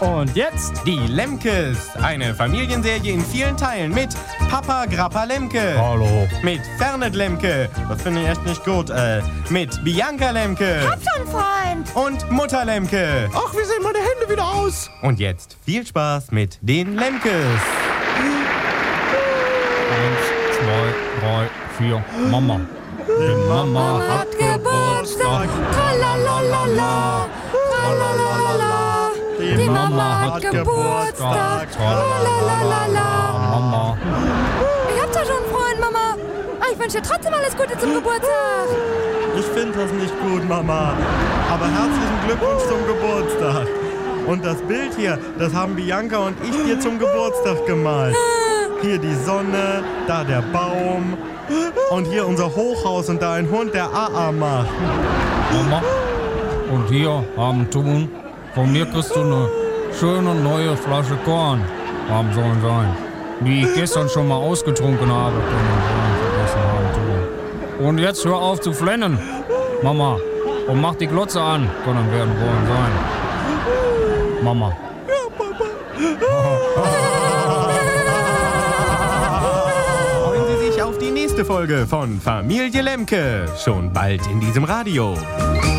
Und jetzt Die Lemkes, eine Familienserie in vielen Teilen mit Papa Grappa Lemke. Hallo. Mit Fernet Lemke, das finde ich echt nicht gut. Mit Bianca Lemke. Hab schon, Freund. Und Mutter Lemke. Ach, wie sehen meine Hände wieder aus? Und jetzt viel Spaß mit den Lemkes. 1, 2, 3, 4. Mama. Die Mama hat Geburtstag. Tralalala. Tralalala. Die Mama hat Geburtstag. Tralalala. Mama. Ich hab doch schon einen Freund, Mama. Ich wünsche dir trotzdem alles Gute zum Geburtstag. Ich finde das nicht gut, Mama. Aber herzlichen Glückwunsch zum Geburtstag. Und das Bild hier, das haben Bianca und ich dir zum Geburtstag gemalt. Hier die Sonne, da der Baum und hier unser Hochhaus und da ein Hund, der AA macht. Mama. Und hier haben Tun. Von mir kriegst du eine schöne neue Flasche Korn. Haben sollen sein. Die ich gestern schon mal ausgetrunken habe. Und jetzt hör auf zu flennen, Mama. Und mach die Glotze an. Können werden wollen sein. Mama. Freuen Sie sich auf die nächste Folge von Familie Lemke. Schon bald in diesem Radio.